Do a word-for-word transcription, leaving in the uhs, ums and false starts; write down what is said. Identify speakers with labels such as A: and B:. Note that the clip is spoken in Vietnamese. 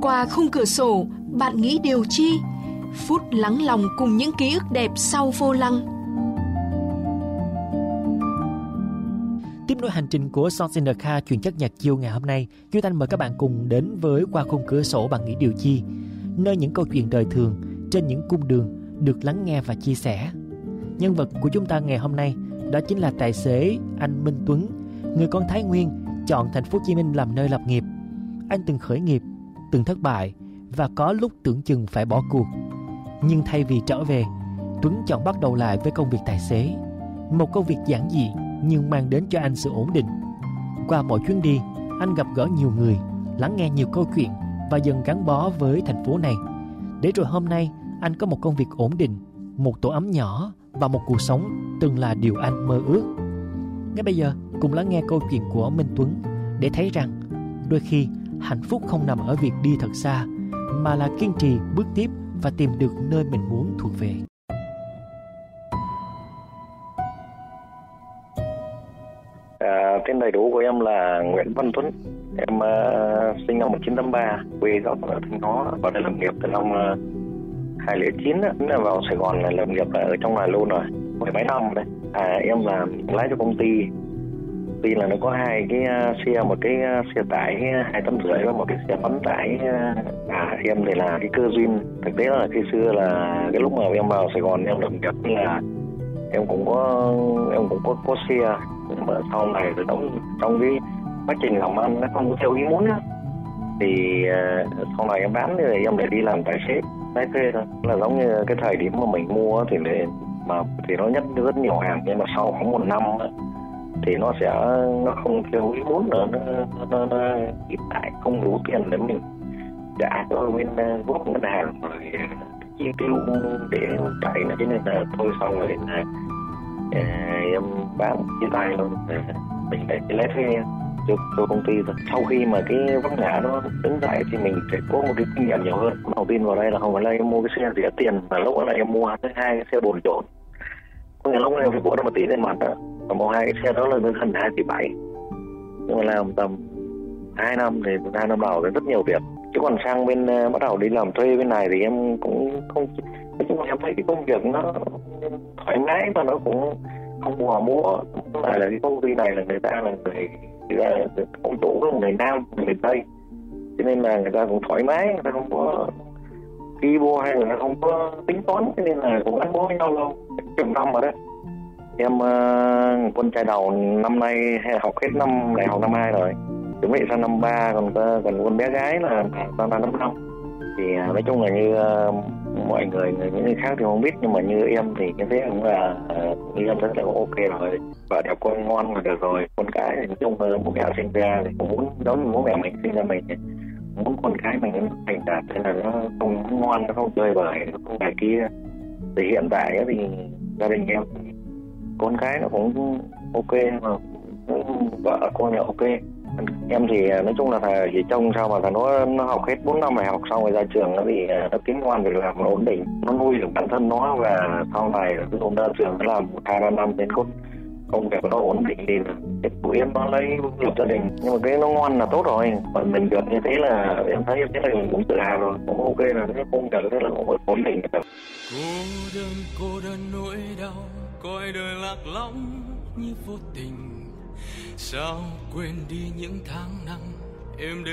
A: Qua khung cửa sổ, bạn nghĩ điều chi? Phút lắng lòng cùng những ký ức đẹp sau vô lăng.
B: Tiếp nối hành trình của Songs in the Car chuyên chất nhạc chiều ngày hôm nay, Duy Thanh mời các bạn cùng đến với Qua khung cửa sổ bạn nghĩ điều chi, nơi những câu chuyện đời thường trên những cung đường được lắng nghe và chia sẻ. Nhân vật của chúng ta ngày hôm nay đó chính là tài xế anh Minh Tuấn, người con Thái Nguyên chọn thành phố Hồ Chí Minh làm nơi lập nghiệp. Anh từng khởi nghiệp, từng thất bại và có lúc tưởng chừng phải bỏ cuộc. Nhưng thay vì trở về, Tuấn chọn bắt đầu lại với công việc tài xế, một công việc giản dị nhưng mang đến cho anh sự ổn định. Qua mỗi chuyến đi, anh gặp gỡ nhiều người, lắng nghe nhiều câu chuyện và dần gắn bó với thành phố này. Để rồi hôm nay, anh có một công việc ổn định, một tổ ấm nhỏ và một cuộc sống từng là điều anh mơ ước. Ngay bây giờ, cùng lắng nghe câu chuyện của Minh Tuấn để thấy rằng đôi khi hạnh phúc không nằm ở việc đi thật xa, mà là kiên trì bước tiếp và tìm được nơi mình muốn thuộc về.
C: À, tên đầy đủ của em là Nguyễn Văn Tuấn. Em uh, sinh năm một nghìn chín trăm tám mươi ba, quê gốc ở Thanh Hóa, vào đây lập nghiệp từ năm uh, hai không không chín á, là vào Sài Gòn là lập nghiệp là ở trong này luôn rồi, mười mấy năm đấy. À, em là lái cho công ty. Tuy là nó có hai cái uh, xe, một cái uh, xe tải hai tấn rưỡi và một cái xe bán tải. Uh, à, em thì là cái cơ duyên. Thực tế là khi xưa là cái lúc mà em vào Sài Gòn em lập nghiệp là em cũng có em cũng có có xe, nhưng mà sau này thì trong trong cái quá trình làm ăn nó không có theo ý muốn á, thì uh, sau này em bán thì em để đi làm tài xế lái thuê thôi. Là giống như cái thời điểm mà mình mua thì để mà thì nó nhất rất nhiều hàng, nhưng mà sau khoảng một năm thì nó sẽ nó không theo ý muốn nữa, nó nó, nó hiện tại không đủ tiền để mình trả cho bên góp ngân hàng rồi chi tiêu để chạy nữa, cho nên là thôi xong rồi là à, em bán chia tay luôn, mình để lấy thuê cho, cho công ty rồi. Sau khi mà cái vấn ngã nó đứng dậy thì mình phải có một cái kinh nghiệm nhiều hơn. Đầu tiên vào đây là không phải là em mua cái xe rẻ tiền, mà lúc đó là em mua hai cái xe bồn trộn, có nghĩa là lúc đó em phải bỏ ra một tỷ lên mặt đó, và mua hai cái xe đó là gần hai tỷ bảy. Nhưng mà làm tầm hai năm thì hai năm đầu thì rất nhiều việc. Chứ còn sang bên uh, bắt đầu đi làm thuê bên này thì em cũng không, nói chung là em thấy cái công việc nó thoải mái và nó cũng không mùa múa. Lại là cái công ty này là người ta là người, người ta là ông chủ là người Nam, người Tây, cho nên là người ta cũng thoải mái, người ta không có ghi bô hay là không có tính toán, cho nên là cũng gắn bó với nhau lâu chục năm rồi đấy. Em uh, con trai đầu năm nay học hết năm đại học năm hai rồi, chuẩn bị sang năm ba, còn còn con bé gái là sang năm năm. Thì uh, nói chung là như uh, mọi người, những người khác thì không biết, nhưng mà như em thì cái thế cũng là uh, như em rất là ok rồi, vợ đẹp con ngon là được rồi. Con cái thì nói chung là bố mẹ sinh ra thì cũng muốn giống như bố mẹ mình sinh ra mình, muốn con cái mình thành đạt, thế là nó không ngoan, nó không chơi bời, nó không này kia. Thì hiện tại thì gia đình em con cái nó cũng ok, mà vợ con là ok. Em thì nói chung là thà chỉ trông sao mà thà nó nó học hết bốn năm đại học xong rồi ra trường nó thì nó kiếm ngoan việc làm nó ổn định, nó nuôi được bản thân nó, và sau này cái công ra trường nó làm một hai ba năm đến công công việc nó ổn định thì cái tụi em nó lấy lập gia đình. Nhưng mà cái nó ngoan là tốt rồi, mà mình được như thế là em thấy thế là mình cũng tự hào rồi, cũng ok, là cái công việc thế là cũng ổn định được.
D: Cô đơn cô đơn nỗi đau, coi đời lạc lõng như vô tình, sao quên đi những tháng năm em để